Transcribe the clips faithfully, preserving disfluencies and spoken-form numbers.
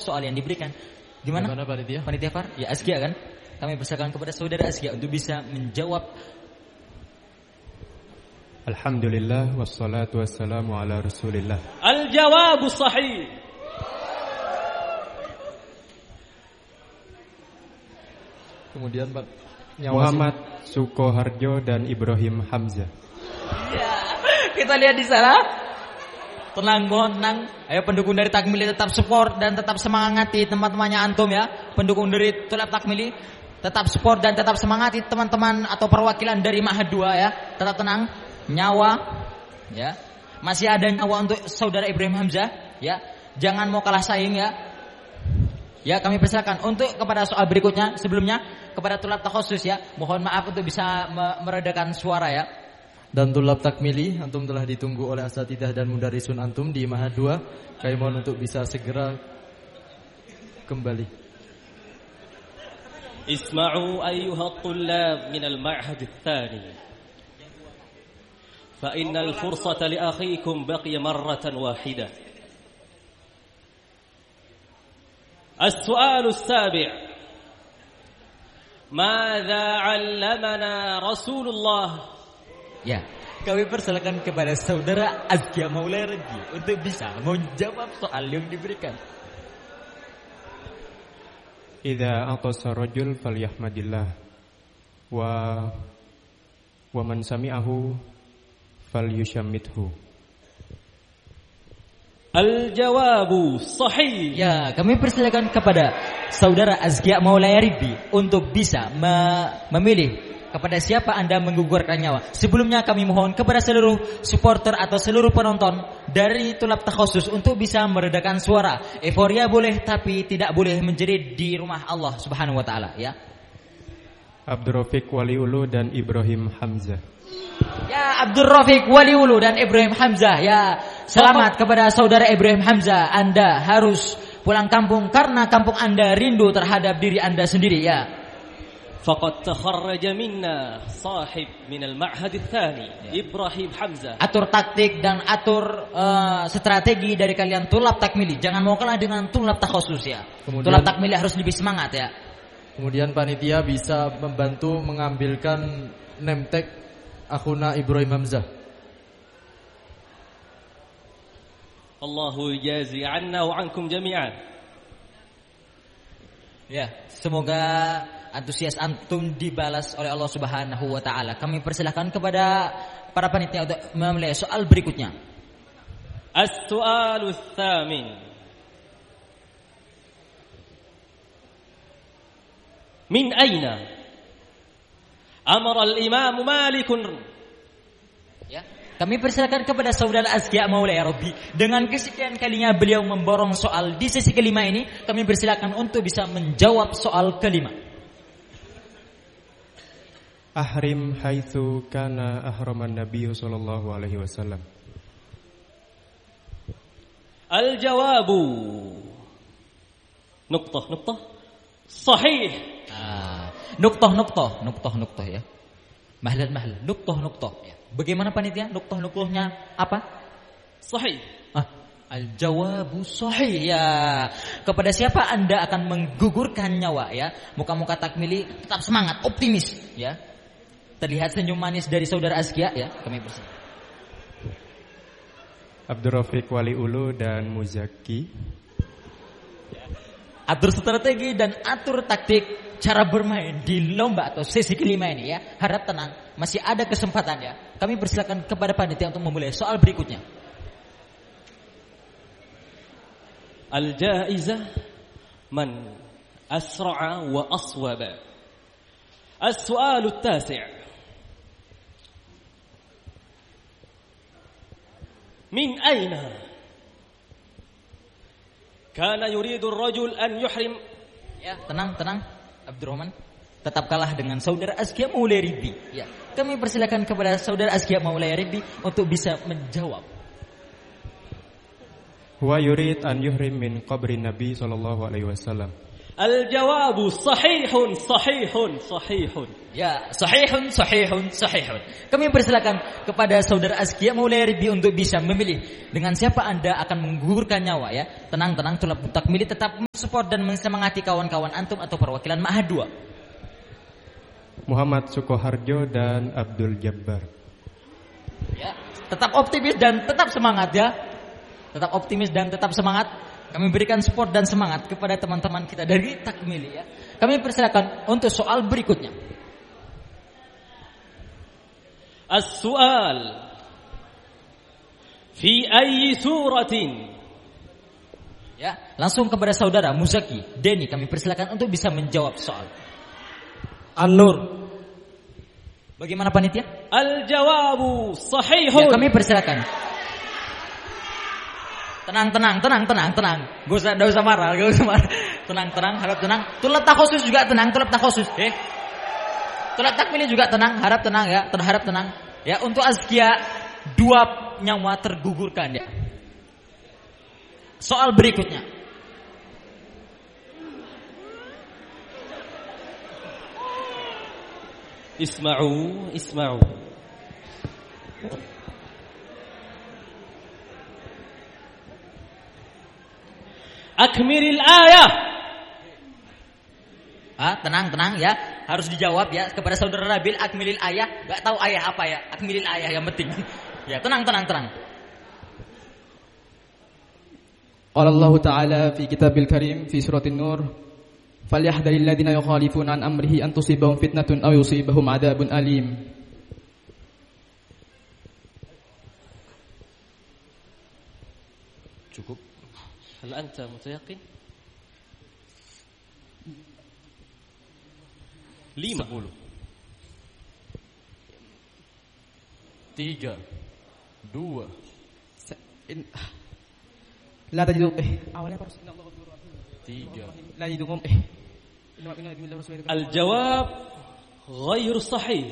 soal yang diberikan. Gimana? Gimana panitia? Panitia Far? Ya Askia kan? Kami persilakan kepada saudara Askia untuk bisa menjawab. Alhamdulillah wassalatu wassalamu ala Rasulillah. Al-jawabu sahih. Kemudian Pak Muhammad Sukoharjo dan Ibrahim Hamzah. Ya, kita lihat di sana. Tenang, tenang. Ayo pendukung dari Takmili tetap support dan tetap semangati teman-temannya antum ya. Pendukung dari Tulab Takmili tetap support dan tetap semangati teman-teman atau perwakilan dari Ma'had dua ya. Tetap tenang. Nyawa ya. Masih ada nyawa untuk saudara Ibrahim Hamzah ya. Jangan mau kalah saing ya. Ya, kami persilakan untuk kepada soal berikutnya. Sebelumnya kepada Tulab Takhusus ya. Mohon maaf untuk bisa meredakan suara ya. Dan Tulab Takmili, antum telah ditunggu oleh asatidah dan mudarisun antum di Ma'had dua. Kami mohon untuk bisa segera kembali. Isma'u ayyuha at-tullab min al-ma'had ats-tsani. Fa innal fursata li akhikum baqiya marratan wahidah. As-su'alu as-sabi'. Madza 'allamana Rasulullah? Ya, kami persilakan kepada saudara Askia Maulai Redi untuk bisa menjawab soal yang diberikan. Idza aqasa rajul falyahmadillah wa wa man sami'ahu falyushammithu. Al-jawabu sahih. Ya, kami persilakan kepada saudara Askia Maulai Redi untuk bisa me- memilih kepada siapa Anda menggugurkan nyawa. Sebelumnya kami mohon kepada seluruh supporter atau seluruh penonton dari Tulab Takhusus untuk bisa meredakan suara. Euforia boleh tapi tidak boleh menjadi di rumah Allah Subhanahu wa taala ya. Abdul Rafiq Waliulu dan Ibrahim Hamzah. Ya, Abdul Rafiq Waliulu dan Ibrahim Hamzah ya. Selamat kepada saudara Ibrahim Hamzah. Anda harus pulang kampung karena kampung Anda rindu terhadap diri Anda sendiri ya. Faqad takharraja minna sahib min al-ma'had ats-tsani Ibrahim Hamzah. Atur taktik dan atur uh, strategi dari kalian Tulab Takmili. Jangan mau kalah dengan Tulab Takhusus ya. Kemudian, Tulab Takmili harus lebih semangat ya. Kemudian panitia bisa membantu mengambilkan name tag akhuna Ibrahim Hamzah. Allahu jazi 'anna wa 'ankum jami'an. Ya, semoga antusias antum dibalas oleh Allah Subhanahu wa taala. Kami persilahkan kepada para panitia untuk memulai soal berikutnya. As-su'alu ats-tsamin. Min aina amara al-imam Malik? Ya, kami persilakan kepada saudara Askia Maulai Rabbi. Dengan kesekian kalinya beliau memborong soal di sesi kelima ini, kami persilakan untuk bisa menjawab soal kelima. Ahrim haitsu kana ahraman Nabi sallallahu alaihi wasallam. Al-jawabu nuqtah nuqtah sahih. Ah, nuqtah nuqtah nuqtah nuqtah ya. Mahlan mahlan nuqtah nuqtah ya. Bagaimana panitia? Nuqtah nuqtahnya apa? Sahih. Ah, al-jawabu sahih ya. Kepada siapa Anda akan menggugurkan nyawa ya? Muka-muka Takmili tetap semangat, optimis ya. Terlihat senyum manis dari saudara Askia ya. Kami persilakan. Abdul Rafiq Waliulu dan Muzaki. Atur strategi dan atur taktik cara bermain di lomba atau sesi kelima ini ya. Harap tenang, masih ada kesempatan ya. Kami persilakan kepada panitia untuk memulai soal berikutnya. Al-jaizah man asra'a wa aswaba. As-su'alu at-tasi'. من أين كان يريد الرجل أن يحرم. Ya, tenang, tenang, Abdurrahman. Tetap kalah dengan saudara Askia Maulai Ridi. Ya, kami persilakan kepada saudara Askia Maulai Ridi untuk bisa menjawab. Huwa yurid an yuhrim min qabri Nabi sallallahu alaihi wasallam. Al-jawabu sahihun, sahihun, sahihun. Ya, sahihun, sahihun, sahihun. Kami persilakan kepada saudara Azkia Maulaya Ribi untuk bisa memilih dengan siapa Anda akan menggugurkan nyawa ya. Tenang-tenang, Tulab Takmili tetap mensupport dan mensemangati kawan-kawan antum atau perwakilan Ma'had dua. Muhammad Sukoharjo dan Abdul Jabbar. Ya, tetap optimis dan tetap semangat ya. Tetap optimis dan tetap semangat. Kami berikan support dan semangat kepada teman-teman kita dari Takmili ya. Kami persilakan untuk soal berikutnya. As-su'al fi ayyi suratin. Ya, langsung kepada saudara Muzaki Denny, kami persilakan untuk bisa menjawab soal. An-Nur. Bagaimana panitia? Al-jawabu sahihun. Ya, kami persilakan. Tenang, tenang, tenang, tenang, tenang. Gak usah, gak usah marah, gak usah marah. Tenang, tenang, harap tenang. Tulab takhusus juga tenang, tulab takhusus. Eh, tulab takmili juga tenang, harap tenang ya, harap tenang. Ya, untuk Azkia dua nyawa tergugurkan ya. Soal berikutnya. Isma'u, isma'u. Akmiril ayah. Ah, tenang, tenang ya. Harus dijawab ya kepada saudara Rabil. Akmilil ayah. Gak tahu ayah apa ya. Akmilil ayah yang penting. Ya, tenang, tenang, tenang. Qala Allah Ta'ala fi kitabil karim fi suratin Nur. Falyahdharil ladzina yukhalifuna an amrihi an tusibahum fitnatun aw yusibahum adzabun alim. Cukup. Hal anta mutayaqin? Lima. Sepuluh. Tiga. Dua. La tajidu eh awalnya harus innallaha ghafurur rahim. Tiga. La tajidukum eh. Al-jawab ghair sahih.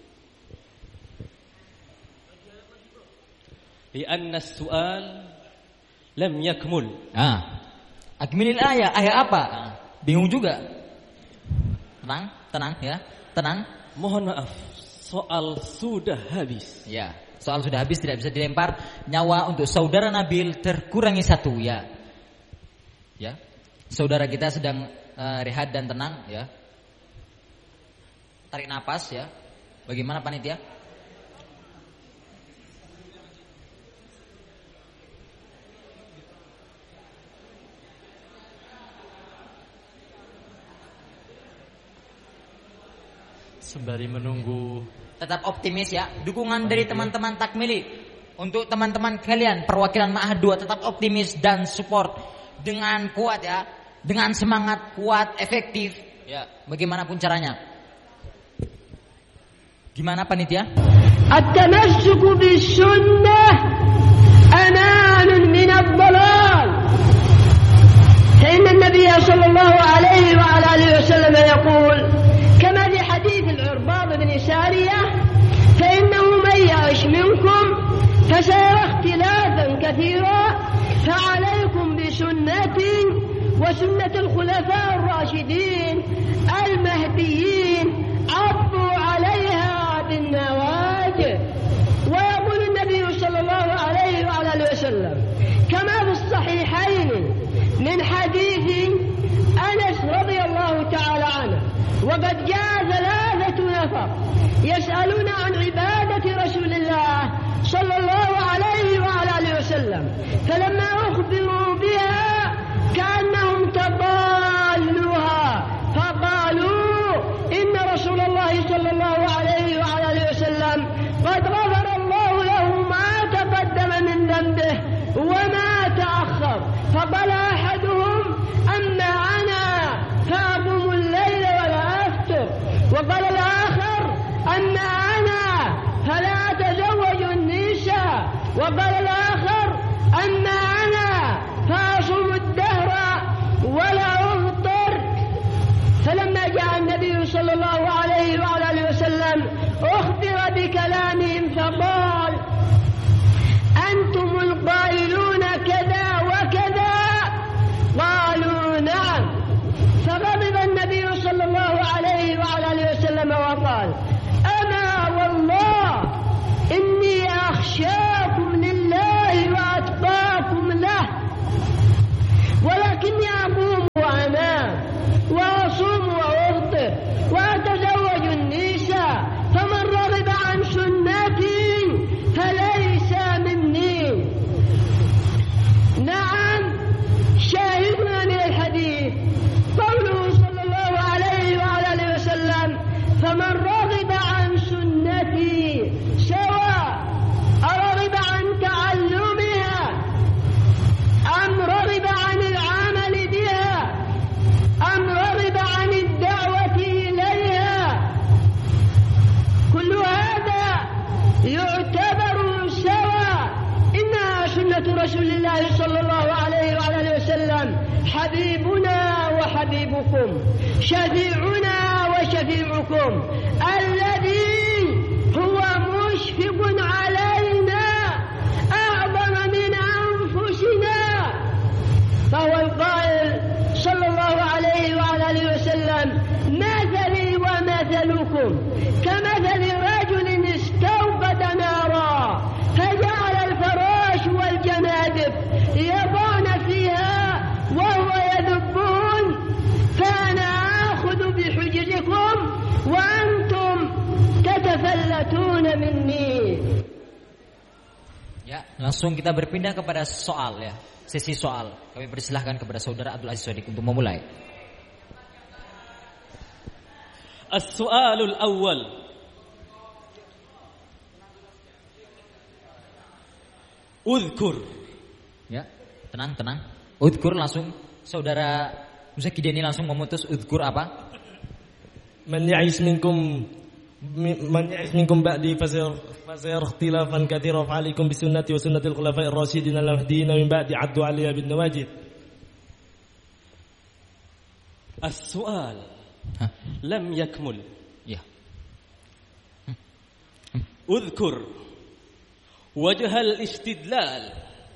Lianna as-su'al lam yakmul. Ah. Akmilil ayah, ayah apa? Ah, bingung juga. Tenang, tenang ya. Tenang. Mohon maaf, soal sudah habis. Ya, soal sudah habis, tidak bisa dilempar. Nyawa untuk saudara Nabil terkurangi satu ya. Ya. Saudara kita sedang uh, rehat dan tenang ya. Tarik napas ya. Bagaimana panitia? Sembari menunggu. Tetap optimis ya. Dukungan dari teman-teman Takmili untuk teman-teman kalian perwakilan Ma'had dua tetap optimis dan support dengan kuat ya, dengan semangat kuat, efektif ya. Bagaimanapun caranya. Gimana panitia? At-tamassuk bis-sunnah amanun min ad-dhalal. Inna an-nabiy sallallahu alaihi wa ala alihi wasallam yaqul kama fi hadits al-Irbad bin Sariyah fa innahu man ya'ish minkum fasayara ikhtilafan kathira fa 'alaykum bi sunnati wa sunnati al-khulafa' ar-rashidin al-mahdiyyin 'addu 'alayha بالنواجذ ويقول النبي صلى الله عليه وعلى اله وسلم كما في الصحيحين من حديث انس رضي الله تعالى عنه وقد جاء ثلاثه نفر يسالون عن عباده رسول الله صلى الله عليه وعلى اله وسلم فلما اخبروا بها كانهم تضالوها فقالوا ان رسول الله صلى الله عليه وعلى اله وسلم قد غفر الله له ما تقدم من ذنبه وما تأخر فقال أحدهم أما أنا فأقوم الليل ولا أفطر وقال الآخر أما أنا فلا أتزوج النساء حبيبنا وحبيبكم شفيعنا وشفيعكم الذي هو مشفق علينا أعظم من أنفسنا فهو القائل صلى الله عليه وعلى آله وسلم مثلي ومثلكم كمثل رجل استوقد نارا فجعل الفراش والجنادب يضعن فيها وهو يذبون فأنا آخذ بحجركم وأنتم تتفلتون مني. Ya, langsung kita berpindah kepada soal ya, sesi soal. Kami persilahkan kepada saudara Abdul Aziz Sodik untuk memulai. As-su'alul awwal. Udhkur. Ya, tenang, tenang. Udhkur langsung saudara Muzakideni langsung memutus udhkur apa? Man ya'ish minkum man ya'ish minkum ba'di fasayar fasayar ikhtilafan katsiran fa'alaikum bisunnati wa sunnatil khulafa'ir rasyidin al-mahdiyyin min ba'di 'addu 'alayha bin nawajid. As-su'al lam yakmul. Ya. Udhkur wajh al-istidlal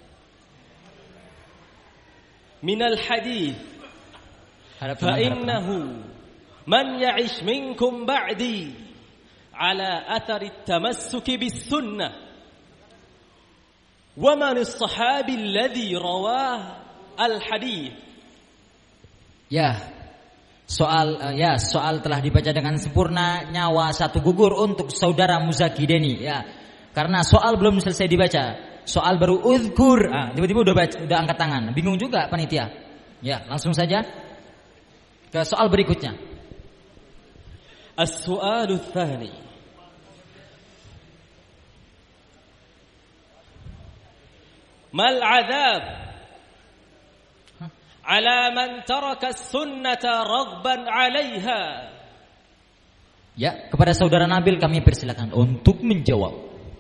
min al-hadith fa innahu man ya'ish minkum ba'di ala athari at-tamassuk bis-sunnah wa man as-sahabi alladhi rawah al-hadith. Ya. Soal uh, ya, soal telah dibaca dengan sempurna, nyawa satu gugur untuk saudara Muzakideni ya. Karena soal belum selesai dibaca. Soal baru uzkur. Ah, tiba-tiba udah baca, udah angkat tangan. Bingung juga panitia. Ya, langsung saja ke soal berikutnya. As-su'alu tsani. Mal 'adzab ala man taraka as-sunnata raghban 'alayha. Ya, kepada saudara Nabil kami persilakan untuk menjawab.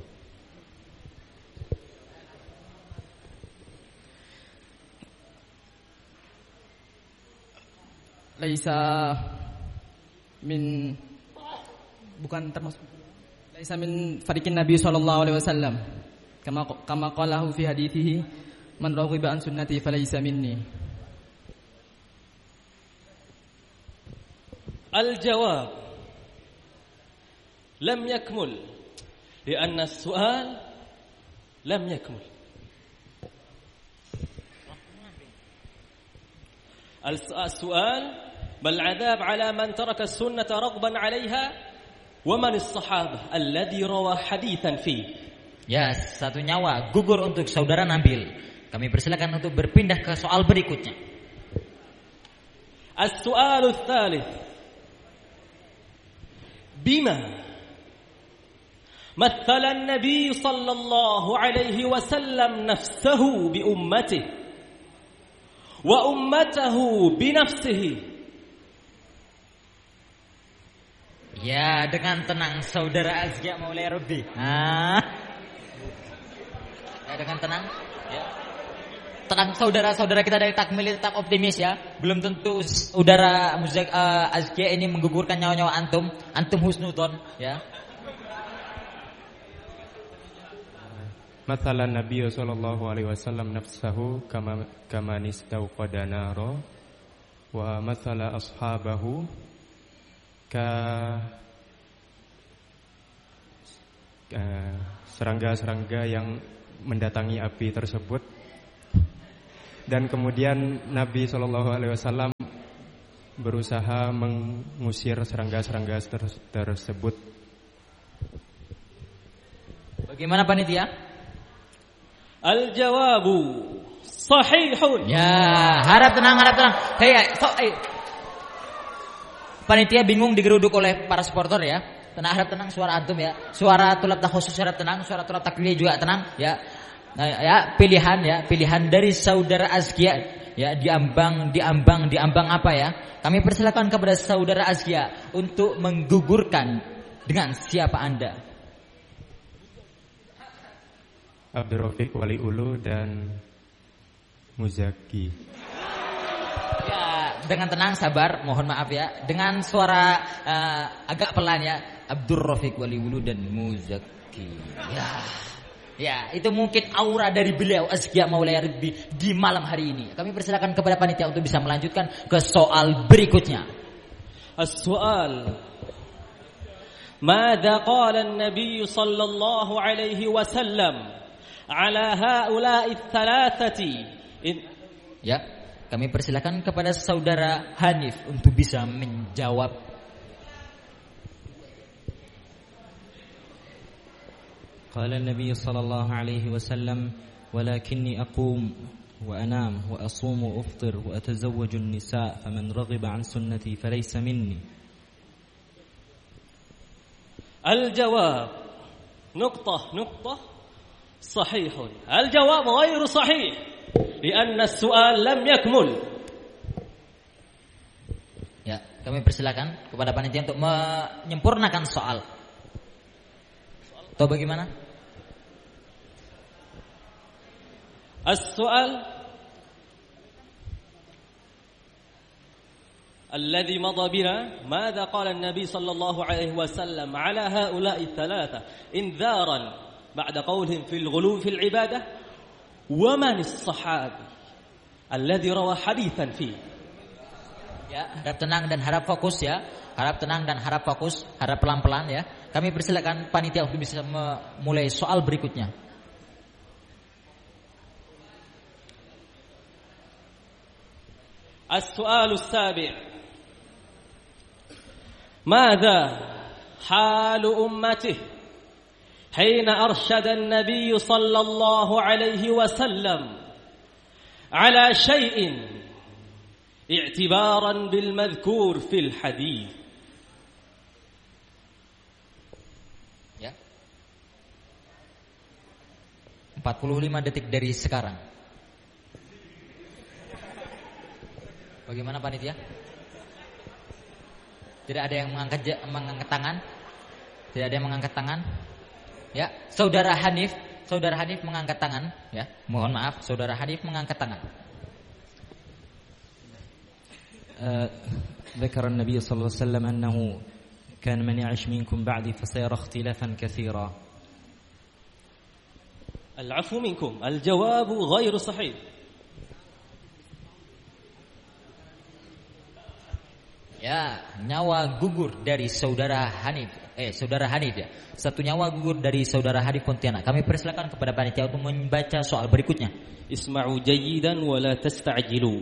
Laisa min bukan termasuk laisa min fariqin Nabi sallallahu alaihi wasallam kama kama qalahu fi hadithihi man raghiba an sunnati falaysa minni. Al-jawab lam yakmul lianna as-su'al lam yakmul. Al-su'al bal 'adzab 'ala man taraka as-sunnata raghban 'alayha wa man as-sahabah alladhi rawa haditsan fi. Ya, satu nyawa gugur untuk saudara Nabil. Kami persilakan untuk berpindah ke soal berikutnya. As-su'alu ats-tsalits. Bima mathala an-nabiy sallallahu alaihi wasallam nafsahu bi ummatihi wa ummatahu bi nafsihi. Ya, dengan tenang saudara Azkia Maulaya Rabbi. Ah. Ya, dengan tenang. Ya. Tenang saudara-saudara kita dari Takmil tetap optimis ya. Belum tentu saudara Muzak uh, Azkia ini menggugurkan nyawa-nyawa antum. Antum husnudon ya. Mathalan Nabi sallallahu alaihi wasallam nafsahu kama kama nistauqada nara wa mathala ashabahu ka uh, serangga-serangga yang mendatangi api tersebut. Dan kemudian Nabi shallallahu alaihi wasallam berusaha mengusir serangga-serangga ter- tersebut. Bagaimana panitia? Al-jawabu sahihun. Ya, harap tenang, harap tenang. Hey, so, hey. Panitia bingung digeruduk oleh para supporter ya. Tenang, harap tenang, suara antum ya. Suara tulab takhusus harap tenang, suara tulab takliyah juga tenang ya. Nah, ya, pilihan ya, pilihan dari saudara Azkia ya, diambang, diambang, diambang apa ya? Kami persilakan kepada saudara Azkia untuk menggugurkan dengan siapa Anda? Abdul Rafiq Wali Ulu dan Muzaki. Ya, dengan tenang, sabar, mohon maaf ya. Dengan suara uh, agak pelan ya. Abdur Rafiq Waliulu dan Muzaki. Ya. Ya, itu mungkin aura dari beliau Azkia Maulaya Rabbi di malam hari ini. Kami persilakan kepada panitia untuk bisa melanjutkan ke soal berikutnya. As-soal. Mada qala an-nabiy sallallahu alaihi wasallam ala haula'i thalathati. Ya, kami persilakan kepada saudara Hanif untuk bisa menjawab. Qala an-nabiy sallallahu alaihi wasallam walakinni aqum wa anam wa asum wa uftir wa atazawwaju an-nisa faman raghiba an sunnati falaysa minni. Al-jawab نقطة نقطة صحيح. الجواب غير صحيح لأن السؤال لم يكمل. Ya, kami persilakan kepada panitia untuk menyempurnakan soal. Atau bagaimana? السؤال الذي مضى بنا ماذا قال النبي صلى الله عليه وسلم على هؤلاء الثلاثة إنذارا بعد قولهم في الغلو في العبادة ومن الصحابي الذي روى حديثا فيه. Ya, harap tenang dan harap fokus ya. Harap tenang dan harap fokus, harap pelan-pelan ya. Kami persilakan panitia untuk bisa memulai soal berikutnya. السؤال السابع ماذا حال أمته حين أرشد النبي صلى الله عليه وسلم على شيء اعتبارا بالمذكور في الحديث. Ya. empat puluh lima detik dari sekarang. Bagaimana panitia? Tidak ada yang mengangkat mengangkat tangan? Tidak ada yang mengangkat tangan? Ya, saudara Hanif, saudara Hanif mengangkat tangan, ya. Mohon maaf, saudara Hanif mengangkat tangan. ذكر النبي صلى الله عليه وسلم أنه كان من يعش منكم بعدي فسيرى اختلافا كثيرا. العفو منكم. الجواب غير صحيح. Ya, nyawa gugur dari saudara Hanif. Eh, saudara Hanif ya. Satu nyawa gugur dari saudara Hanif Pontianak. Kami persilakan kepada panitia untuk membaca soal berikutnya. Isma'u jayyidan wa la tasta'jilu.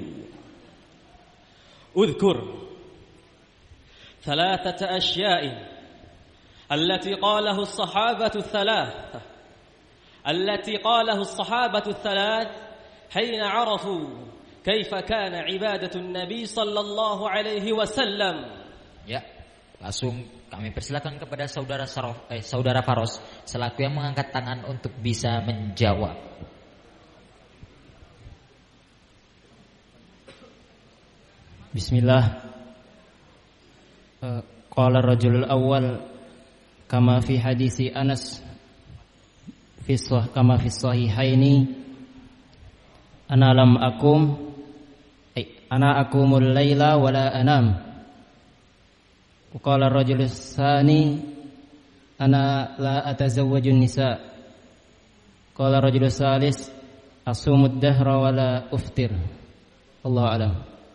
Udhkur thalathata ashya'in allati qalahu as-sahabatu ath-thalath. Allati qalahu as-sahabatu ath-thalath hina 'arafu كيف كان عبادة النبي صلى الله عليه وسلم. Ya, langsung kami persilakan kepada saudara Sarof, eh, saudara Faros selaku yang mengangkat tangan untuk bisa menjawab. Bismillah. Qala ar-rajul al-awwal kama fi hadisi Anas fi sahih kama fi sahihaini ana lam akum Ana akumul laila wala anam. Qala ar-rajulu tsani ana la atazawwaju nisa. Qala ar-rajulu tsalis asumud dahra wala uftir. Allahu a'lam.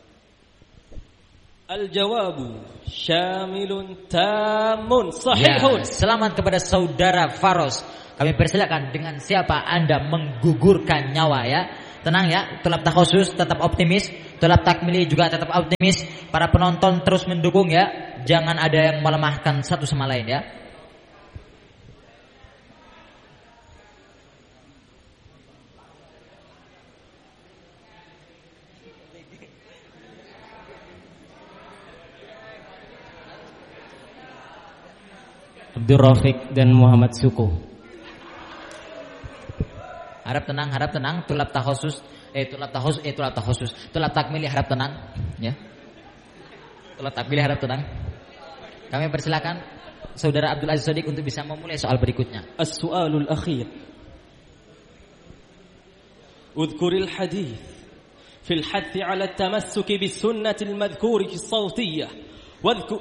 Al-jawabu syamilun tamun sahihun. Ya, selamat kepada saudara Faros. Kami persilakan dengan siapa Anda menggugurkan nyawa ya. Tenang ya, tulab takhusus tetap optimis, tulab takmili juga tetap optimis. Para penonton terus mendukung ya. Jangan ada yang melemahkan satu sama lain ya. Abdur Rafiq dan Muhammad Suku. Harap tenang, harap tenang. Tulab takhusus, eh tulab takhusus, eh tulab takhusus, tulab takmili harap tenang, ya. Tulab takmili harap tenang. Kami persilakan saudara Abdul Aziz Shadiq untuk bisa memulai soal berikutnya. As-su'alul akhir. Udhkuril hadith في الحث على التمسك بالسنة المذكورة الصوتية واذكر.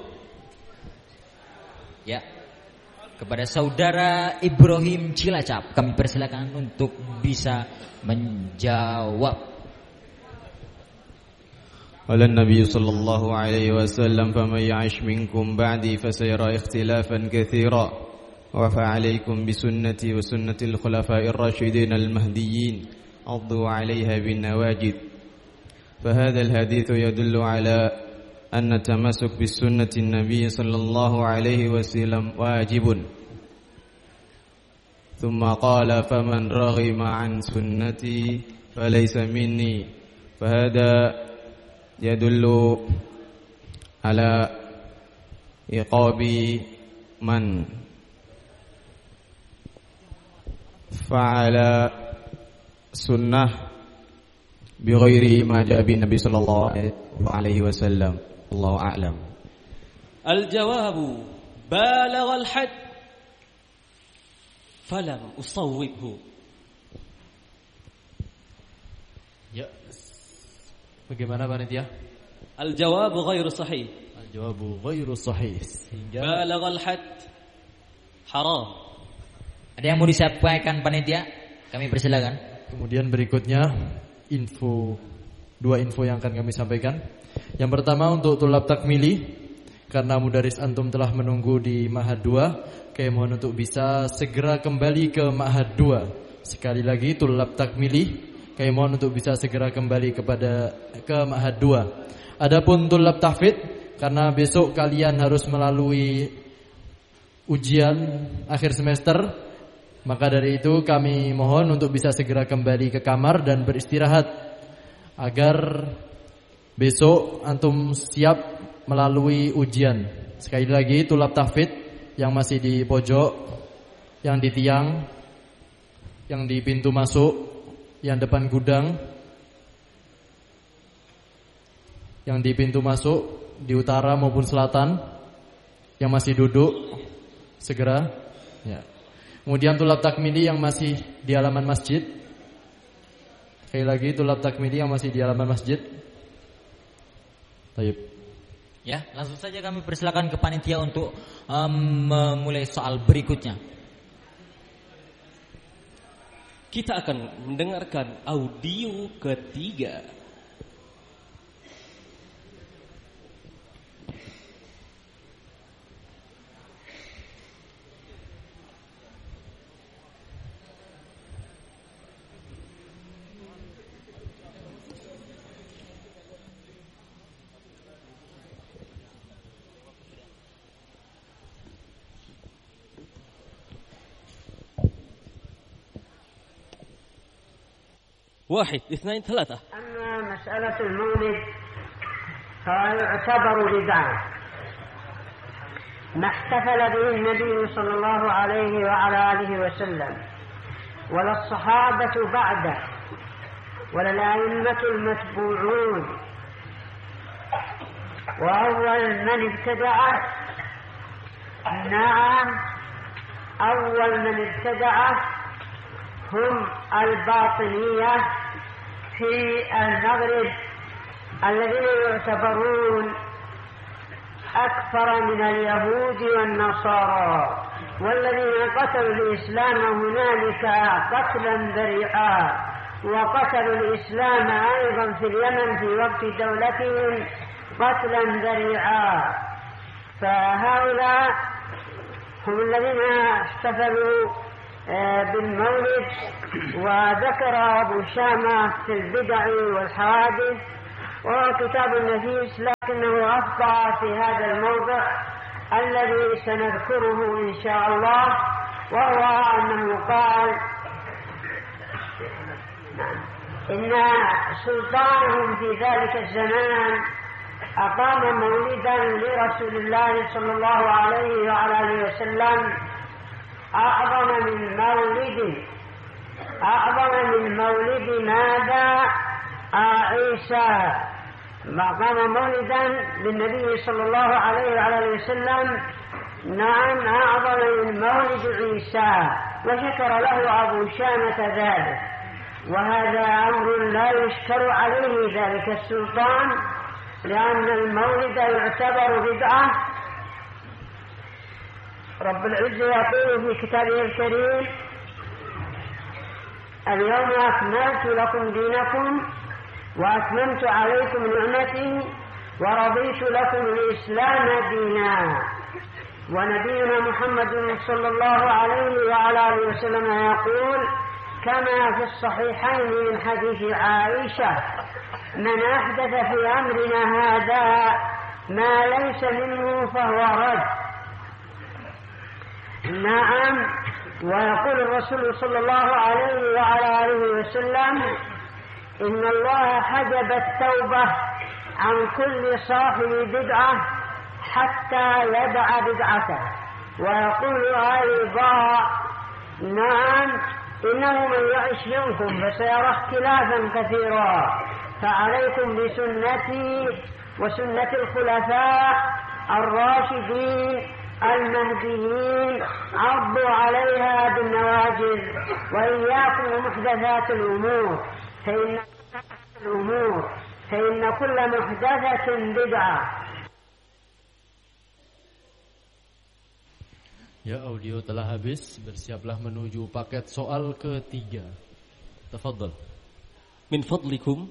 Ya, kepada saudara Ibrahim Cilacap kami persilakan untuk bisa menjawab. قال النبي صلى الله عليه وسلم فمن يعش منكم بعدي فسيرى اختلافا كثيرا وفعليكم بسنتي وسنة الخلفاء الراشدين المهديين عضوا عليها بالنواجذ. فهذا الحديث يدل على أن التمسك بسنة النبي صلى الله عليه وسلم واجب. ثم قال فمن رغم عن سنتي فليس مني. فهذا يدل على عقاب من فعل سنة بغير ما جاء به النبي صلى الله عليه وسلم. الله أعلم. الجواب بالغ الحد فلم أصوبه. Ya. Bagaimana panitia? Al-jawab ghairu sahih. Al-jawab ghairu sahih. Sehingga balaghal had haram. Ada yang mau disampaikan panitia? Kami persilakan. Kemudian berikutnya info dua info yang akan kami sampaikan. Yang pertama untuk tulab takmili, karena mudaris antum telah menunggu di Ma'had dua, kami mohon untuk bisa segera kembali ke Ma'had dua. Sekali lagi tulab takmili, kami mohon untuk bisa segera kembali kepada ke Ma'had dua. Adapun tulab tahfidz, karena besok kalian harus melalui ujian akhir semester, maka dari itu kami mohon untuk bisa segera kembali ke kamar dan beristirahat agar besok antum siap melalui ujian. Sekali lagi tulab tahfidz yang masih di pojok, yang di tiang, yang di pintu masuk, yang depan gudang, yang di pintu masuk di utara maupun selatan, yang masih duduk segera ya. Kemudian tulab takmili yang masih di halaman masjid. Sekali lagi tulab takmili yang masih di halaman masjid. Baik. Ya, langsung saja kami persilakan ke panitia untuk um, memulai soal berikutnya. Kita akan mendengarkan audio ketiga. واحد اثنين ثلاثة. أما مسألة المولد فيعتبر بدعة ما احتفل به النبي صلى الله عليه وعلى آله وسلم ولا الصحابة بعده ولا الأئمة المتبوعون. وأول من ابتدع نعم أول من ابتدع هم الباطنية في المغرب الذين يعتبرون أكثر من اليهود والنصارى والذين قتلوا الإسلام هنالك قتلا ذريعا وقتلوا الإسلام أيضا في اليمن في وقت دولتهم قتلا ذريعا. فهؤلاء هم الذين احتفلوا بالمولد. وذكر أبو شامة في البدع والحوادث وهو كتاب نفيس، لكنه أخطأ في هذا الموضع الذي سنذكره إن شاء الله، وهو أنه قال إن سلطانهم في ذلك الزمان أقام مولدا لرسول الله صلى الله عليه وعلى آله وسلم أعظم من مولد أعظم من مولد ماذا عيسى. أقام مولدا للنبي صلى الله عليه وعلى آله وسلم نعم أعظم من مولد عيسى، وشكر له أبو شامة ذلك. وهذا أمر لا يشكر عليه ذلك السلطان، لأن المولد يعتبر بدعة. رب العزة يقول في كتابه الكريم: اليوم أكملت لكم دينكم وأتممت عليكم نعمتي ورضيت لكم الإسلام دينا. ونبينا محمد صلى الله عليه وعلى آله وسلم يقول كما في الصحيحين من حديث عائشة: من أحدث في أمرنا هذا ما ليس منه فهو رد. نعم. ويقول الرسول صلى الله عليه وعلى آله وسلم: إن الله حجب التوبة عن كل صاحب بدعة حتى يدع بدعته. ويقول أيضا: نعم، إنه من يعش منكم فسيرى اختلافا كثيرا، فعليكم بسنتي وسنة الخلفاء الراشدين المهديين عضوا عليها بالنواجذ، وإياكم ومحدثات الأمور فإن الأمور فإن كل محدثة بدعة. Ya, audio telah habis, bersiaplah menuju paket soal ketiga. Tafadhal. Min fadlikum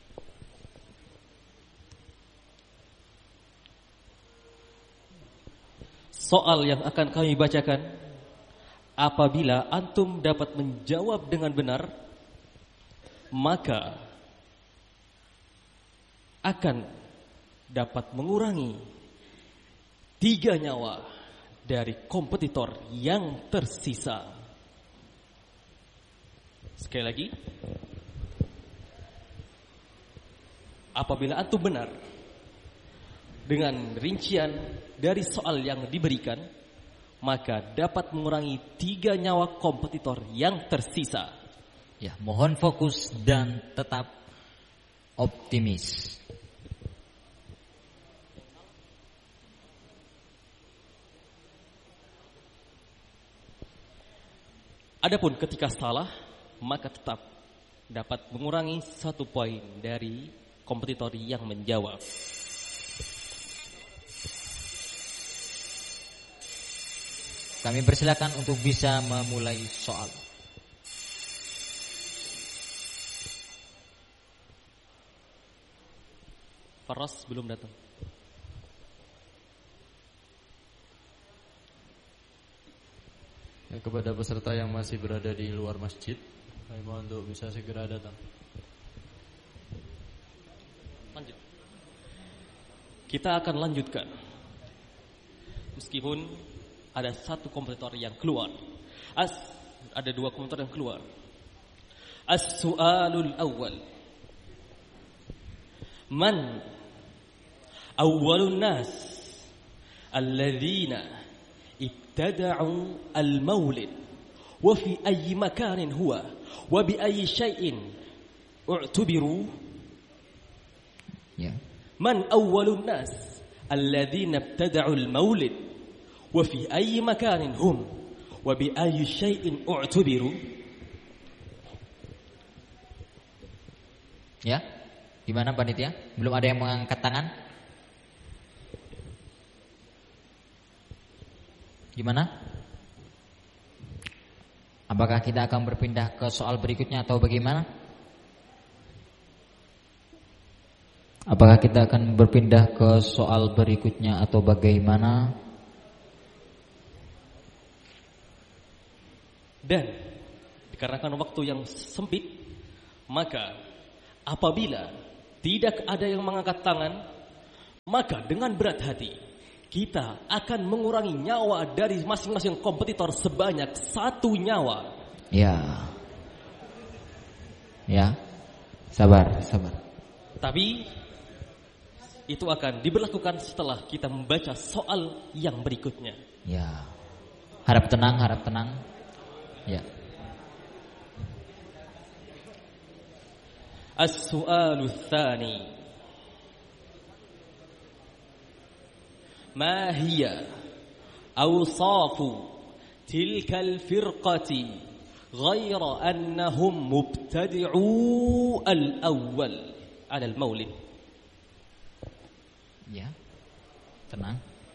soal yang akan kami bacakan, apabila antum dapat menjawab dengan benar, maka akan dapat mengurangi tiga nyawa dari kompetitor yang tersisa. Sekali lagi, apabila antum benar dengan rincian dari soal yang diberikan, maka dapat mengurangi tiga nyawa kompetitor yang tersisa. Ya, mohon fokus dan tetap optimis. Adapun ketika salah, maka tetap dapat mengurangi satu poin dari kompetitor yang menjawab. Kami persilakan untuk bisa memulai soal. Faras belum datang. Ya, kepada peserta yang masih berada di luar masjid, kami mohon untuk bisa segera datang. Lanjut. Kita akan lanjutkan. Meskipun ada satu kompetitor yang keluar. As ada dua kompetitor yang keluar. As-su'alul awwal. Man awwalun nas alladzina ibtada'u al-maulid wa fi ayyi makanin huwa wa bi ayyi shay'in u'tubiru. Ya. Man awwalun nas alladzina ibtada'u al-maulid wa fi ayyi makanin hum wa bi ayyi shay'in u'tubiru. Ya. Gimana panitia? Belum ada yang mengangkat tangan? Gimana? Apakah kita akan berpindah ke soal berikutnya atau bagaimana? Apakah kita akan berpindah ke soal berikutnya atau bagaimana? Dan dikarenakan waktu yang sempit, maka apabila tidak ada yang mengangkat tangan, maka dengan berat hati kita akan mengurangi nyawa dari masing-masing kompetitor sebanyak satu nyawa. Ya, ya, sabar, sabar. Tapi itu akan diberlakukan setelah kita membaca soal yang berikutnya. Ya, harap tenang, harap tenang. Ya. As-su'alu tsani. Ma hiya awsafu tilka al-firqati ghaira annahum mubtadi'u al-awwal 'ala al-maulid. Ya. Tenang.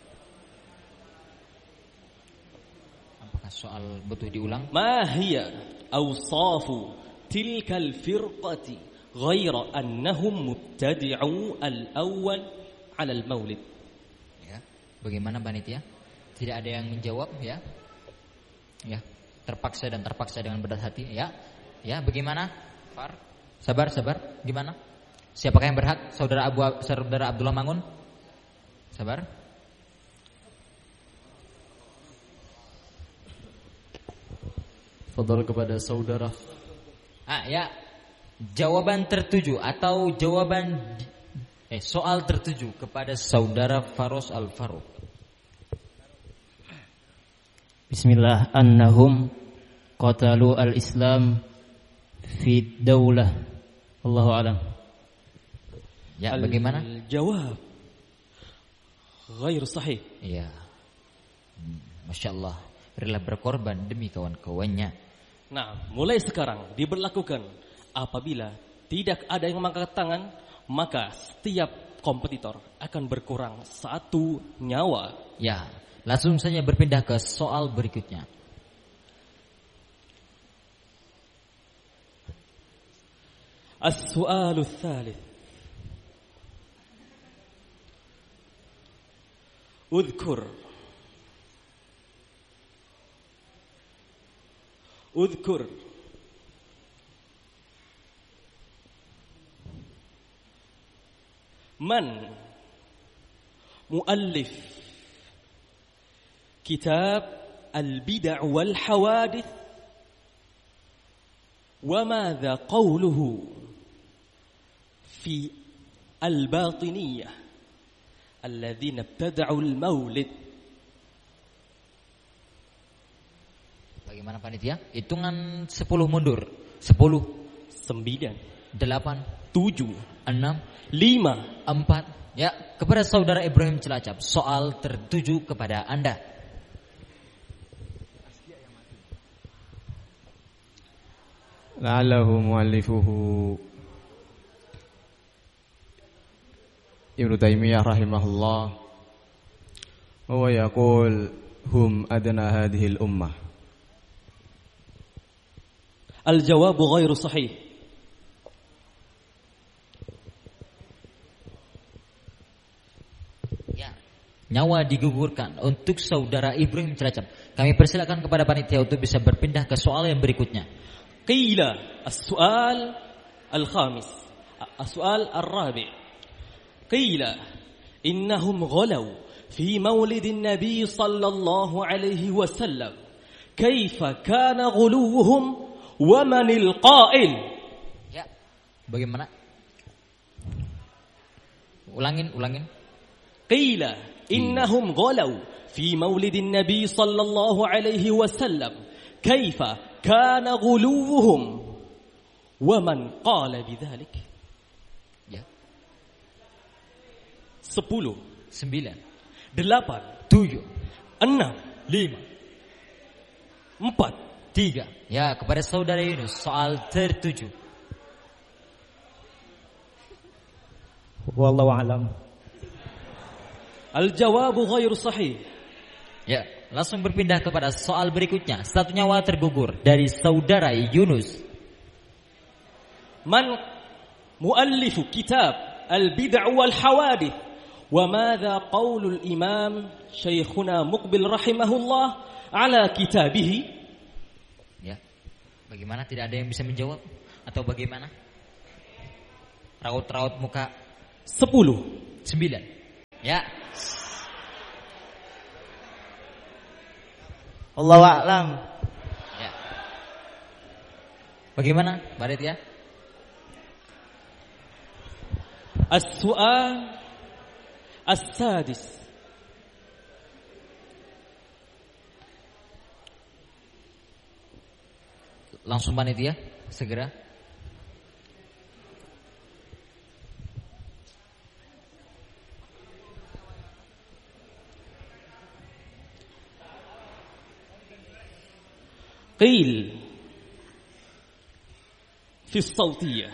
Apakah soal butuh diulang? Ma hiya awsafu tilka al-firqati ghaira annahum mubtadi'u al-awwal 'ala al-maulid. Ya. Bagaimana panitia? Tidak ada yang menjawab ya. Ya, terpaksa dan terpaksa dengan berat hati ya. Ya, bagaimana? Far. Sabar, sabar. Gimana? Siapakah yang berhak? Saudara Abu Saudara Abdullah Mangun? Sabar. Fadhal kepada saudara. Ah, ya. Jawaban tertuju atau jawaban eh soal tertuju kepada saudara Faros Al-Faruq. Bismillah, annahum qatalu al-Islam fi daulah. Allahu a'lam. Ya, bagaimana? Jawab ghair sahih. Iya. Masya Allah, rela berkorban demi kawan-kawannya. Nah, mulai sekarang diberlakukan apabila tidak ada yang mengangkat tangan, maka setiap kompetitor akan berkurang satu nyawa. Ya, langsung saja berpindah ke soal berikutnya. As-su'alu tsalits. Udhkur Udhkur Man muallif kitab al-bid'ah wal hawadith wa madza qawluhu fi al-batiniyah alladzina ibtada'u al-maulid. Bagaimana panitia? Hitungan sepuluh mundur. Sepuluh, sembilan, delapan, tujuh, enam, lima, empat. Ya, kepada saudara Ibrahim Cilacap, soal tertuju kepada Anda. La'allahu muallifuhu Ibnu Taimiyah rahimahullah wa yaqul hum adna hadhihi al-ummah. Al-jawab ghairu sahih. Ya, nyawa digugurkan untuk saudara Ibrahim Cilacap. Kami persilakan kepada panitia untuk bisa berpindah ke soal yang berikutnya. Qila as-su'al al-khamis, as-su'al ar-rabi'. Qila innahum ghalaw fi maulidin nabi sallallahu alaihi wasallam. Kaifa kana ghuluwuhum wa manil qa'il? Ya, bagaimana? Ulangin, ulangin. Qila innahum ghalaw fi maulidin nabi sallallahu alaihi wasallam. Kaifa kana ghuluwuhum wa man qala bidzalik? Ya. Sepuluh, sembilan, delapan, tujuh, enam, lima, empat, tiga. Ya, kepada saudara Yunus soal tertuju. Wallahu a'lam. Al-jawabu ghairu sahih. Ya, langsung berpindah kepada soal berikutnya. Satu nyawa tergugur dari saudara Yunus. Man muallifu kitab al-bid'ah wal hawadith wa madza qaulul imam Syekhuna Muqbil rahimahullah ala kitabihi? Ya. Bagaimana, tidak ada yang bisa menjawab atau bagaimana? Raut-raut muka. Sepuluh, sembilan. Ya. Allahu a'lam. Ya. Bagaimana, Barit ya? As-su'al as-sadis. Langsung panitia, segera. Qil في الصوتية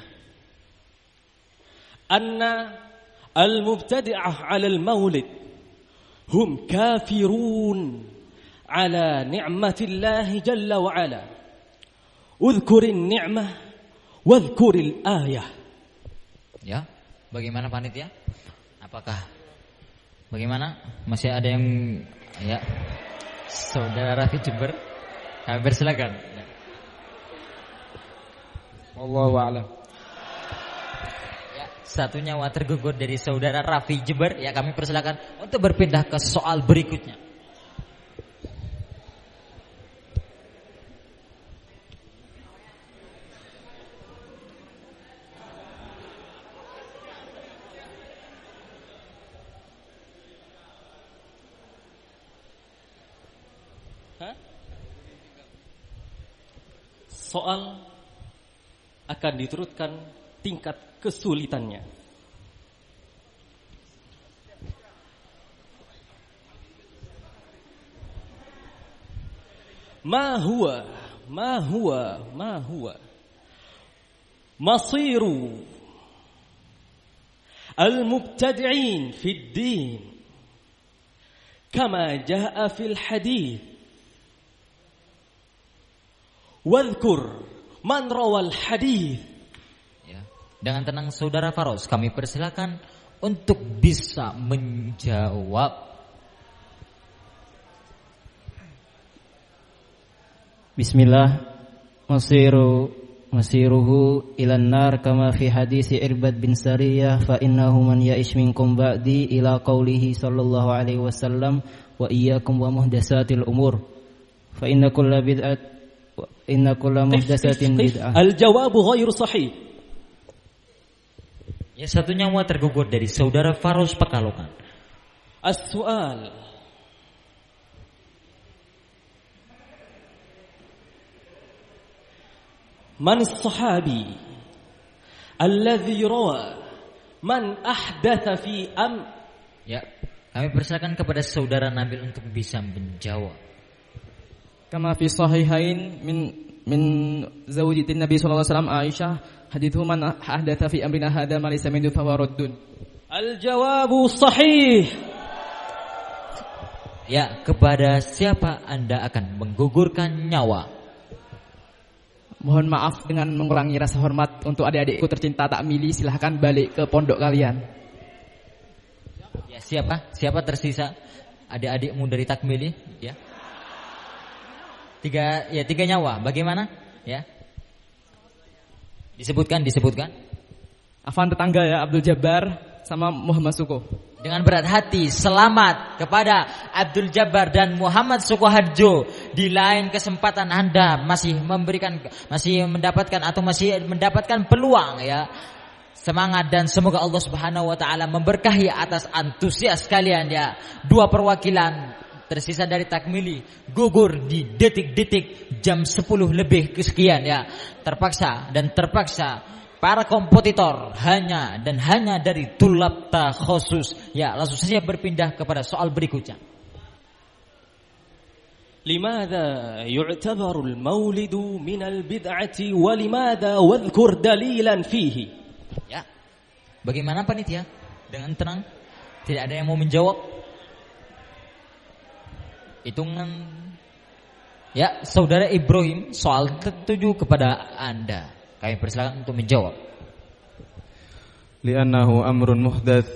أن المبتدعة على المولد هم كافرون على نعمة الله جل وعلا. اذكر النعمة واذكر الآية. Ya, bagaimana panitia? Apakah bagaimana? Masih ada yang ya? Saudara Rafi Jember, kami persilakan. Wallahu a'lam. Ya, satu nyawa tergugur dari saudara Rafi Jember. Ya, kami persilakan untuk berpindah ke soal berikutnya. Soal akan diturutkan tingkat kesulitannya. Ma huwa ma huwa ma huwa masiru al-mubtadi'in fi ad-din kama jaa fil hadith. Wadhkur man rawal hadith. Ya, dengan tenang saudara Faros, kami persilakan untuk bisa menjawab. Bismillah. Masiru masiruhu ilan nar kama fi hadisi Irbad bin Sariyah fa innahu man ya'ish minkum ba'di ila qaulihi sallallahu alaihi wasallam wa iyyakum wa muhdatsatil umur fa inna kulla bid'at inna kulla muhdatsatin bid'ah. Al-jawabu ghairu sahih. Ya, satu nyawa tergugur dari saudara Faros Pekalongan. As-su'al. Man as-sahabi alladhi rawa man ahdatha fi am. Ya, kami persilakan kepada saudara Nabil untuk bisa menjawab. Kama fi sahihain min min zawjatin Nabi sallallahu alaihi wasallam Aisyah hadithu man ahdatha fi amrina hadha ma laysa minhu fa huwa raddun. Al-jawabu sahih. Ya, kepada siapa Anda akan menggugurkan nyawa? Mohon maaf dengan mengurangi rasa hormat untuk adik-adikku tercinta takmili, silahkan balik ke pondok kalian. Ya, siapa? Siapa tersisa? Adik-adikmu dari takmili, ya. Tiga, ya tiga nyawa. Bagaimana? Ya. Disebutkan, disebutkan. Afan tetangga ya, Abdul Jabbar sama Muhammad Suko. Dengan berat hati selamat kepada Abdul Jabbar dan Muhammad Sukoharjo. Di lain kesempatan Anda masih memberikan, masih mendapatkan atau masih mendapatkan peluang ya. Semangat dan semoga Allah Subhanahu wa taala memberkahi atas antusias kalian ya. Dua perwakilan tersisa dari takmili gugur di detik-detik jam sepuluh lebih kesekian ya. Terpaksa dan terpaksa para kompetitor hanya dan hanya dari tulab takhusus. Ya, langsung saja berpindah kepada soal berikutnya. Limadha yu'tabaru al-maulidu min al-bid'ati wa limadha wadhkur dalilan fihi. Ya. Bagaimana panitia? Dengan tenang. Tidak ada yang mau menjawab. Hitungan. Ya, saudara Ibrahim, soal ketujuh kepada Anda. Kami persilakan untuk menjawab. Li'annahu amrun muhdath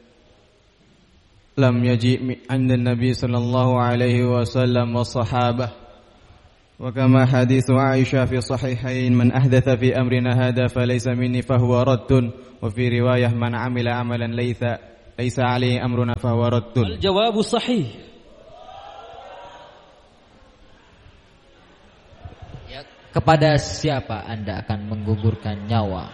lam yaji' min Nabi sallallahu alaihi wasallam wa sahabah. Wa kama hadits Aisyah fi sahihain man ahdatha fi amrina hadha falaysa minni fahuwa raddun wa fi riwayah man amila amalan laysa laysa alaihi amruna fahuwa raddun. Al-jawabu sahih. Kepada siapa Anda akan menggugurkan nyawa?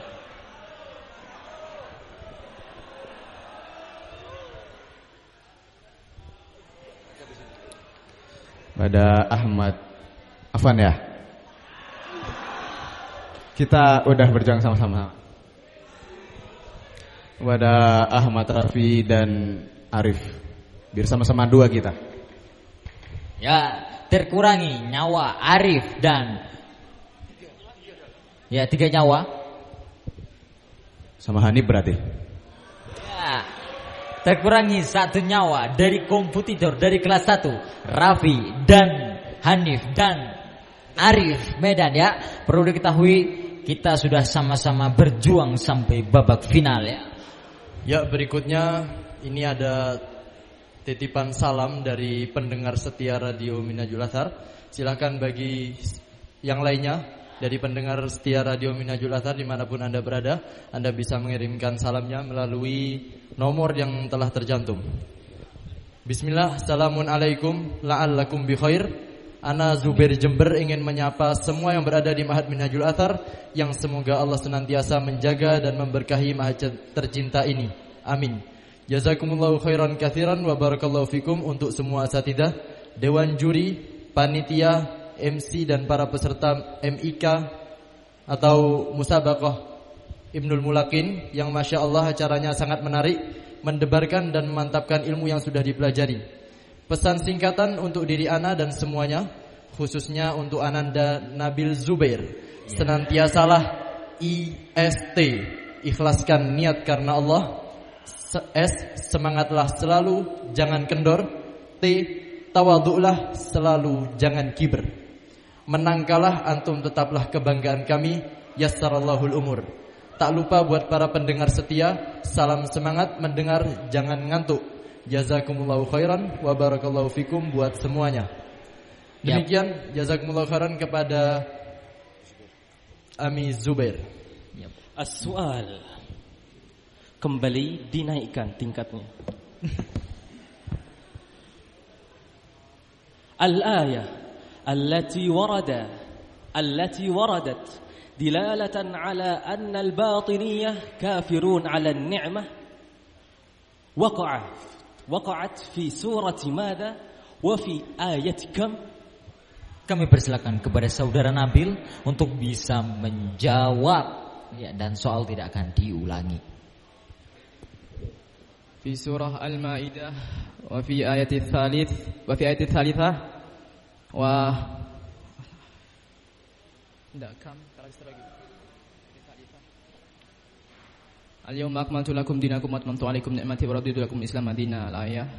Pada Ahmad Afan ya. Kita udah berjuang sama-sama. Pada Ahmad Rafi dan Arif. Biar sama-sama dua kita. Ya, terkurangi nyawa Arif dan ya tiga nyawa. Sama Hanif berarti. Ya. Terkurangi satu nyawa dari kompetitor dari kelas satu, Raffi dan Hanif dan Arif Medan ya. Perlu diketahui kita sudah sama-sama berjuang sampai babak final ya. Ya, berikutnya ini ada titipan salam dari pendengar setia Radio Minhajul Athar. Silakan bagi yang lainnya dari pendengar setia Radio Minhajul Athar dimanapun Anda berada, Anda bisa mengirimkan salamnya melalui nomor yang telah tercantum. Bismillah, assalamualaikum, la'allakum bi khair. Ana Zubair Jember ingin menyapa semua yang berada di Ma'had Minhajul Athar, yang semoga Allah senantiasa menjaga dan memberkahi ma'had tercinta ini. Amin. Jazakumullahu khairan katsiran wa barakallahu fikum untuk semua asatidzah, dewan juri, panitia, M C dan para peserta M I K atau Musabaqah Ibnul Mulakin yang Masya Allah acaranya sangat menarik, mendebarkan dan memantapkan ilmu yang sudah dipelajari. Pesan singkatan untuk diri Ana dan semuanya, khususnya untuk Ananda Nabil Zubair, senantiasalah I S T, ikhlaskan niat karena Allah. S, semangatlah selalu, jangan kendor. T, tawadhu'lah selalu, jangan kiber. Menangkalah antum, tetaplah kebanggaan kami. Yassarallahul umur. Tak lupa buat para pendengar setia, salam semangat mendengar, jangan ngantuk. Jazakumullahu khairan wa barakallahu fikum buat semuanya. Demikian, jazakumullahu khairan kepada Ami Zubair. As-su'al, kembali dinaikkan tingkatnya. Al-ayah التي ورد التي وردت دلالة على أن الباطنية كافرون على النعمة وقعت وقعت في سورة ماذا وفي آية كم. Kami persilakan kepada saudara Nabil untuk bisa menjawab ya, dan soal tidak akan diulangi. Fi surah Al-Maidah wa fi ayat ats-tsalits wa fi ayat ats-tsalitsah wa ndak kam kalau lagi Al-yawma akmaltu lakum dinakum wa atmamtu alaikum ni'mati wa raditu lakum Islam madina al-ayah.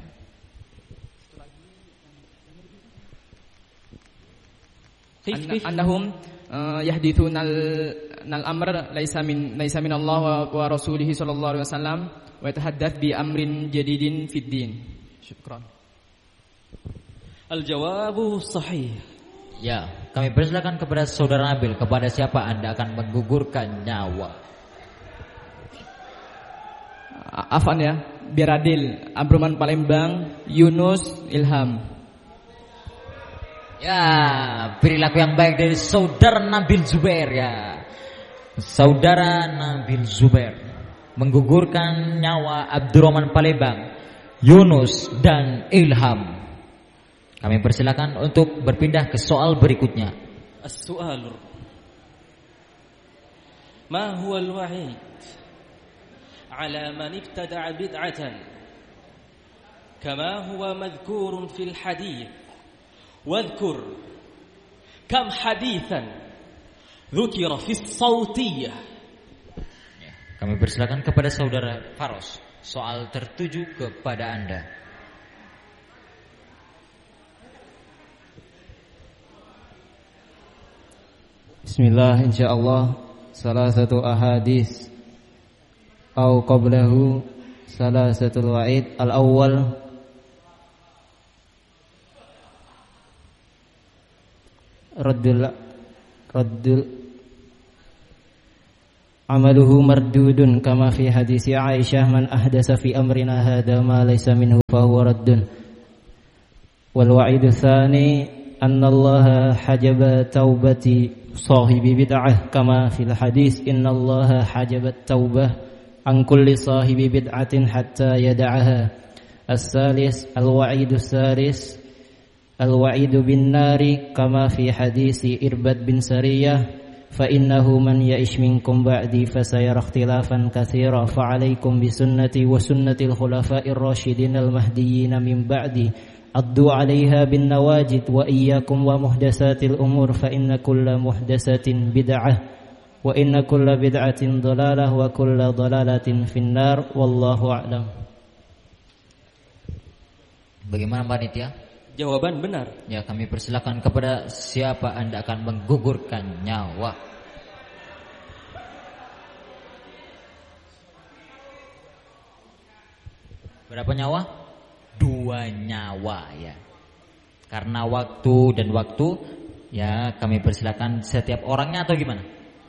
Annahum yahdithuna al-amr laisa min laisa min Allah wa rasulih sallallahu alaihi wasallam wa yatahaddats bi amrin jadidin fid din. Syukran. Al-jawabu sahih. Ya, kami persilakan kepada saudara Nabil, kepada siapa Anda akan menggugurkan nyawa? Afan ya, biar adil. Abdurrahman Palembang, Yunus, Ilham. Ya, perilaku yang baik dari saudara Nabil Zubair ya. Saudara Nabil Zubair menggugurkan nyawa Abdurrahman Palembang, Yunus dan Ilham. Kami persilakan untuk berpindah ke soal berikutnya. As-su'al. Ma huwa al-wa'id 'ala man ibtada'a bid'atan kama huwa madhkurun fil hadith. Wadhkur kam hadithan dhukira fi as-sawtiyyah. Kami persilakan kepada saudara Faros. Soal tertuju kepada Anda. Bismillah, insyaallah salah satu ahadits atau qablahu salah satu wa'id al-awwal raddul raddul amaluhu mardudun kama fi hadisi Aisyah man ahdasa fi amrina hadha ma laysa minhu fa huwa raddun wal wa'idu tsani anna Allah hajaba taubati sahibi bid'ah kama fil hadis innallaha hajabat taubah an kulli sahibi bid'atin hatta yad'aha. As-salis al-wa'idu salis al-wa'idu bin nari kama fi hadisi Irbad bin Sariyah fa innahu man ya'ish minkum ba'di fasayara ikhtilafan katsira fa 'alaikum bi sunnati wa sunnatil khulafa'ir rasyidin al-mahdiyyin min ba'di addu 'alaiha bin nawajid wa iyyakum wa muhdatsatil umur fa inna kulla muhdatsatin bid'ah wa inna kulla bid'atin dhalalah wa kulla dhalalatin finnar wallahu a'lam. Bagaimana panitia? Jawaban benar. Ya, kami persilakan kepada siapa Anda akan menggugurkan nyawa. Berapa nyawa? Dua nyawa ya. Karena waktu dan waktu, ya kami persilakan setiap orangnya atau gimana?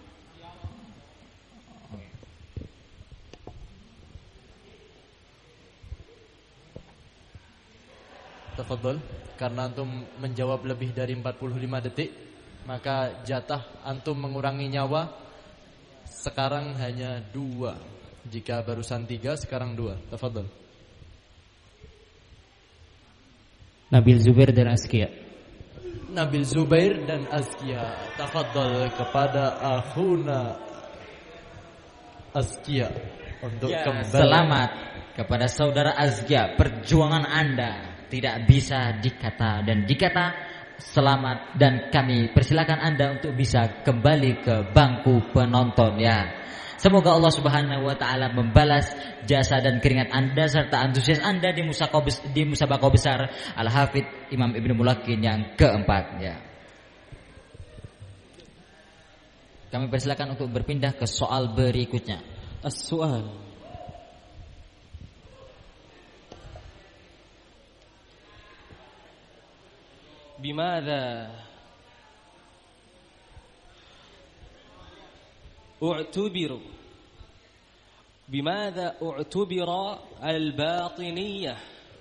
Tafadhol, karena antum menjawab lebih dari empat puluh lima detik, maka jatah antum mengurangi nyawa sekarang hanya dua. Jika barusan tiga, sekarang dua. Tafadhol. Nabil Zubair dan Azkia. Nabil Zubair dan Azkia. Tafadhol kepada akhuna Azkia untuk ya, kembali. Selamat kepada saudara Azkia. Perjuangan Anda tidak bisa dikata dan dikata selamat, dan kami persilakan Anda untuk bisa kembali ke bangku penonton ya. Semoga Allah Subhanahu wa taala membalas jasa dan keringat Anda serta antusias Anda di musabaqah di musabaqah besar Al-Hafidz Imam Ibnu Mulakin yang keempat ya. Kami persilakan untuk berpindah ke soal berikutnya. As-soal. بماذا اعتبر بماذا اعتبر الباطنية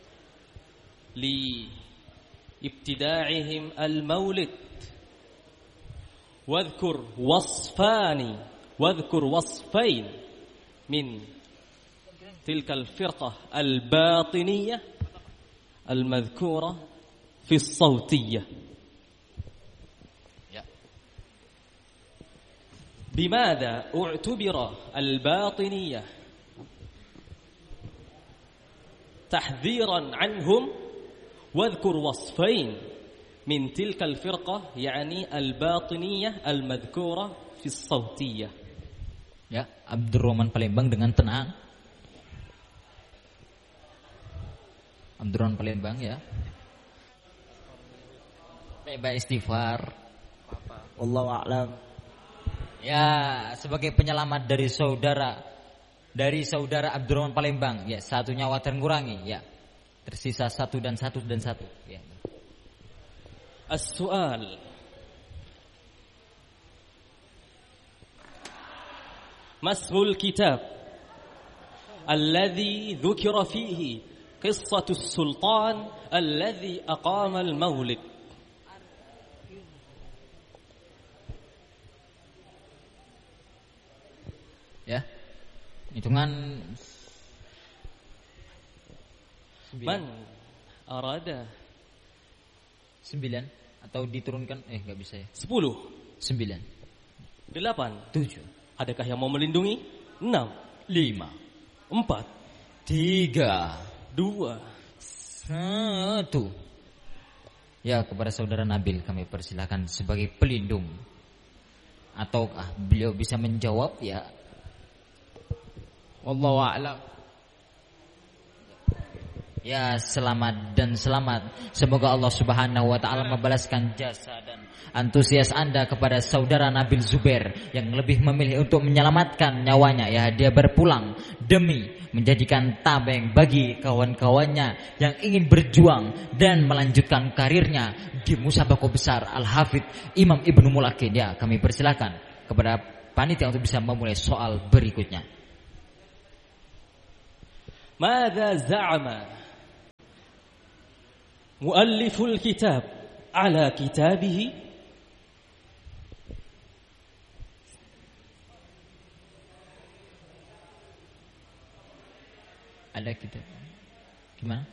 لابتداعهم المولد واذكر وصفان واذكر وصفين من تلك الفرقة الباطنية المذكورة في الصوتية. بماذا اعتبر الباطنية تحذيرا عنهم واذكر وصفين من تلك الفرقة يعني الباطنية المذكورة في الصوتية. Ya, Abdurrahman Palembang dengan tenang. Abdurrahman Palembang ya. Baik istighfar. Wallahu a'lam. Ya, sebagai penyelamat dari saudara dari saudara Abdurrahman Palembang, ya satu nyawa terkurangi, ya. Tersisa satu dan satu dan satu, ya. As-su'al. Masmul kitab alladhi dhukira fihi qissatu as-sultan alladhi aqama al-maulid. Ya, hitungan man arada sembilan atau diturunkan eh nggak bisa ya. Sepuluh. Sembilan. Delapan. Tujuh. Adakah yang mau melindungi? Enam. Lima. Empat. Tiga. Dua. Satu. Ya, kepada saudara Nabil kami persilakan sebagai pelindung. Ataukah beliau bisa menjawab ya? Wallahu a'lam. Ya, selamat dan selamat. Semoga Allah Subhanahu wa taala membalaskan jasa dan antusias Anda kepada saudara Nabil Zubair yang lebih memilih untuk menyelamatkan nyawanya, ya. Dia berpulang demi menjadikan tameng bagi kawan-kawannya yang ingin berjuang dan melanjutkan karirnya di musabaqah besar Al-Hafidz Imam Ibnu Mulakin. Ya, kami persilakan kepada panitia untuk bisa memulai soal berikutnya. ماذا زعم مؤلف الكتاب على كتابه Ada kitab gimana?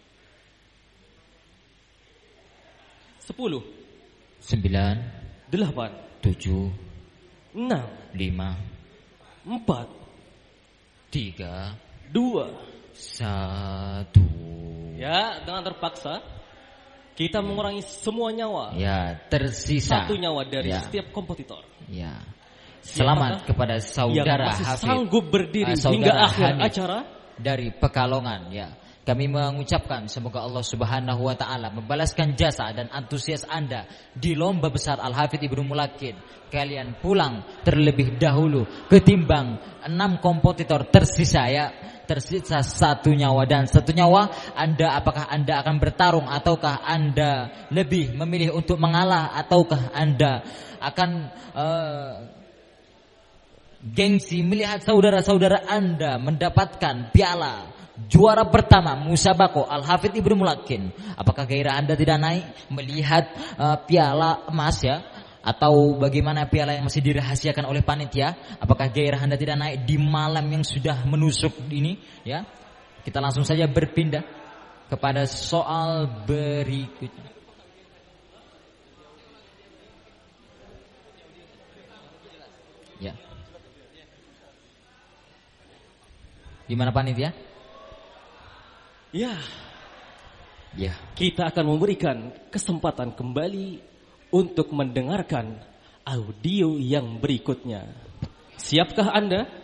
Sepuluh. Sembilan. Delapan. Tujuh. Enam. Lima. Empat. Tiga. Dua. Satu. Ya, dengan terpaksa kita mengurangi semua nyawa. Ya, tersisa satu nyawa dari ya. setiap kompetitor. Ya. Selamat kepada saudara yang masih Hafid, sanggup berdiri uh, hingga akhir Hanif acara dari Pekalongan ya. Kami mengucapkan semoga Allah Subhanahu wa taala membalaskan jasa dan antusias Anda di lomba besar Al-Hafidz Ibnu Mulakin. Kalian pulang terlebih dahulu ketimbang enam kompetitor tersisa ya. Tersisa satu nyawa dan satu nyawa. Anda apakah Anda akan bertarung ataukah Anda lebih memilih untuk mengalah ataukah Anda akan uh, gengsi melihat saudara-saudara Anda mendapatkan piala juara pertama Musabaqah Al-Hafidz Ibnu Mulakin. Apakah gairah Anda tidak naik melihat uh, piala emas ya? Atau bagaimana piala yang masih dirahasiakan oleh panitia? Apakah gairah Anda tidak naik di malam yang sudah menusuk ini ya? Kita langsung saja berpindah kepada soal berikutnya. Ya. Gimana panitia? Ya. Ya. Kita akan memberikan kesempatan kembali untuk mendengarkan audio yang berikutnya. Siapkah Anda?